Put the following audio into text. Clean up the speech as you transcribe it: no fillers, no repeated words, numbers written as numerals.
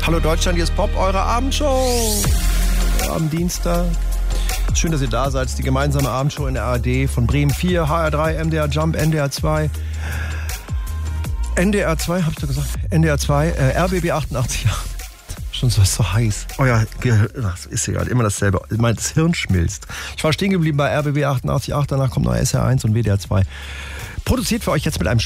Hallo Deutschland, hier ist Pop, eure Abendshow. Am Dienstag. Schön, dass ihr da seid. Die gemeinsame Abendshow in der ARD von Bremen 4, HR3, MDR Jump, NDR 2. NDR 2, hab ich doch gesagt? NDR 2, RBB 88. Schon so heiß. Euer Gehirn, das ist egal, immer dasselbe. Das Hirn schmilzt. Ich war stehen geblieben bei RBB 88.8, danach kommt noch SR1 und WDR 2. Produziert für euch jetzt mit einem